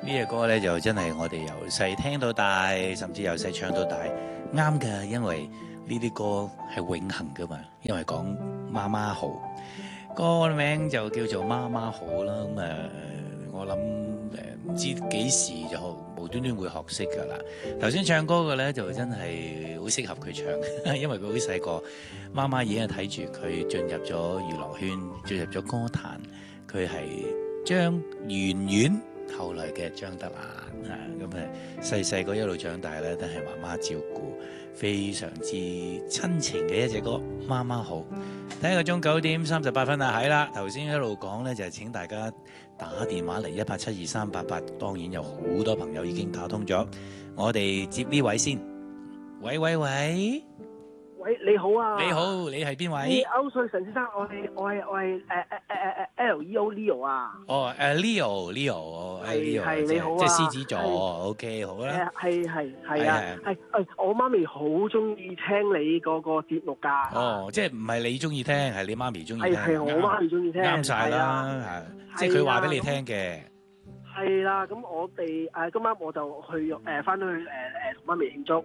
呢隻歌咧就真係我哋由細聽到大，甚至由細唱到大，啱㗎，因為呢啲歌係永恆㗎嘛，因為講媽媽好，歌名就叫做媽媽好啦。我諗唔知幾時就無端端會學識㗎啦。頭先唱歌嘅咧就真係好適合佢唱，因為佢好細個，媽媽已經係睇住佢進入咗娛樂圈，進入咗歌壇，佢係張圓圓。後來嘅張德蘭啊，細細個一路長大咧，都係媽媽照顧，非常之親情嘅一隻歌，媽媽好。睇個鐘9:38啦，係啦，頭先一路講咧就係請大家打電話嚟1872388，當然有好多朋友已經打通咗，我哋接呢位先。喂， 喂，你好啊！ 你好，你係邊位？ 歐瑞神先生，我係Leo 啊！ 哦，Leo， 係你好啊！ 即係獅子座，OK，好啦。 係啊，我媽咪好中意聽你嗰個節目㗎。 哦，即係唔係你中意聽，係你媽咪中意聽。 係我媽咪中意聽。 啱晒啦，即係佢話俾你聽嘅。 係啦，咁我哋今晚我就去翻去同媽咪慶祝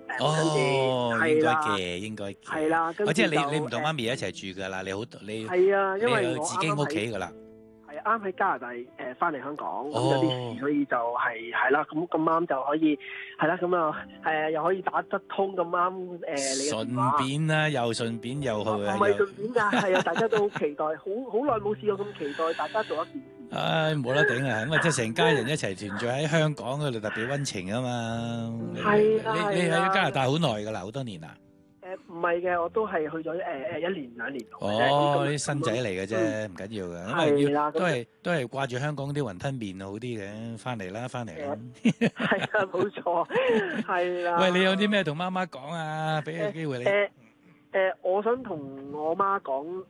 應該嘅。 係啦，跟住即係你唔同媽咪一齊住㗎啦，你係啊，因為有自己屋企㗎啦。 係啱喺加拿大翻嚟香港，咁有啲事，所以就係啦，咁啱就可以係啦，咁啊又可以打得通咁啱你嘅電話。 順便啦，又順便又去。 唔係順便㗎，係啊，大家都好期待，好耐冇試過咁期待，大家做一件事。 唉，冇得頂啊！咁啊，即係成家人一齊團聚喺香港嗰度，特別溫情啊嘛。 係啦， 你喺加拿大好耐㗎啦，好多年啦。 唔係嘅，我都係去咗1年2年。 哦，啲新仔嚟嘅啫，唔緊要嘅。 係啦， 都係掛住香港啲雲吞麵好啲嘅，翻嚟啦。 係啊，冇錯，係啦。 喂，你有啲咩同媽媽講啊？俾個機會你。 我想同我媽講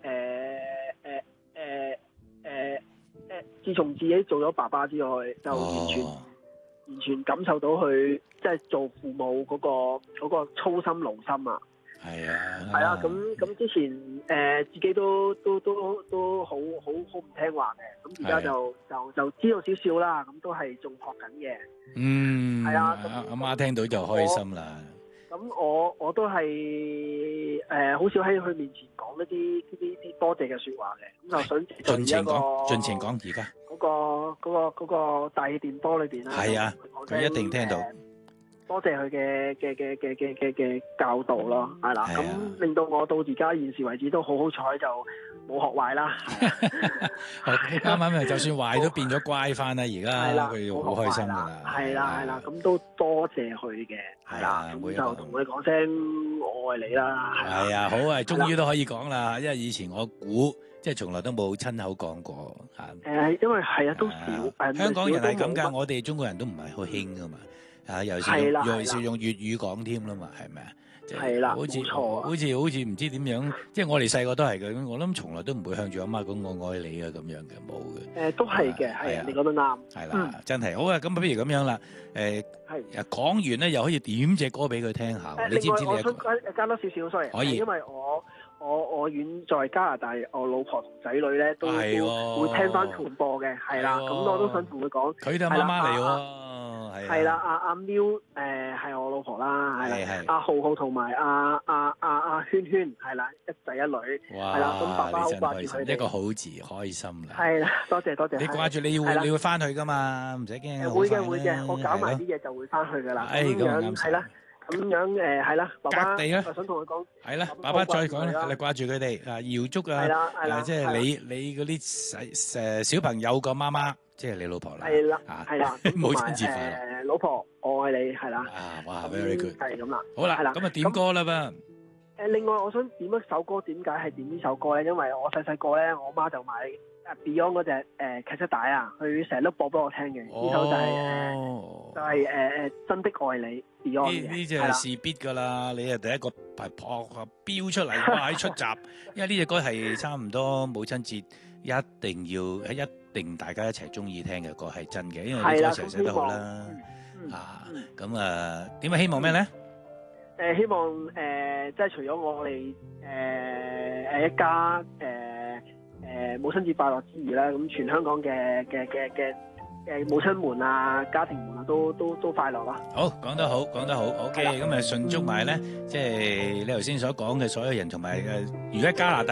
自從自己做咗爸爸之外，就完全感受到佢即係做父母嗰個操心勞心啊！ 係啊， 係啊，咁之前自己都好唔聽話嘅，咁而家就知道少少啦，咁都係仲學緊嘅。係啊， 阿媽聽到就開心啦。 咁我都係好少喺佢面前講一啲多謝嘅説話嘅，咁就想盡情講而家嗰個大氣電波裏邊啦。 係啊，佢一定聽到。 多謝佢嘅教導咯，係啦，咁令到我到而家現時為止都好彩就冇學壞啦。 啱啱咪就算壞都變咗乖翻啦，而家佢好開心㗎啦。 係啦，咁都多謝佢嘅，係啦，咁就同佢講聲我愛你啦。 係啊，好啊，終於都可以講啦，因為以前我估即係從來都冇親口講過嚇。 因為係啊，都少。 香港人係咁㗎，我哋中國人都唔係好興㗎嘛。尤其是用粵語講添啦嘛，係咪啊？ 係啦， 好似唔知點樣，即係我哋細個都係嘅。我諗從來都唔會向住阿媽講我愛你啊咁樣嘅，冇嘅。 都係嘅，係啊，你講得啱。 係啦，真係好啊！咁不如咁樣啦，講完咧又可以點隻歌俾佢聽下。你知唔知？ 我想加多少少，sorry。 可以， 因為我遠在加拿大，我老婆同仔女咧都會聽翻重播嘅，係啦。咁我都想同佢講， 佢哋媽媽嚟喎。 係啦，阿 Miu 係我老婆啦，係阿浩同埋阿圈係啦，一仔一女，係啦，咁爸爸好掛住佢哋， 一個好字，開心啦。 係啦，多謝。 你掛住你會翻去噶嘛？唔使驚。 會嘅，我搞埋啲嘢就會翻去噶啦。咁樣係啦，咁樣係啦，爸爸。 隔地啦， 我想同佢講。 係啦，爸爸再講啦，你掛住佢哋啊，瑤竹啊，即係你嗰啲小朋友個媽媽。即係你老婆啦， 係啦， 母親節快樂， 老婆我愛你，係啦。 哇 ，very good， 係咁啦。 好啦，咁啊點歌啦噃。 另外我想點一首歌，點解係點呢首歌咧？因為我細細個咧，我媽就買Beyond 嗰隻卡式帶啊，佢成日都播俾我聽嘅。呢首就係真的愛你 Beyond 嘅。 呢隻係必㗎啦，你係第一個飆出嚟哇喺出閘，因為呢隻歌係差唔多母親節一定大家一齊中意聽嘅歌係真嘅，因為啲歌詞寫得好啦。咁點解希望咩咧？ 希望即係除咗我哋一家母親節快樂之餘啦，咁全香港嘅母親們啊、家庭們啊都快樂啦。 好，講得好，講得好。OK，咁啊順祝埋咧，即係你頭先所講嘅所有人，同埋如果喺加拿大。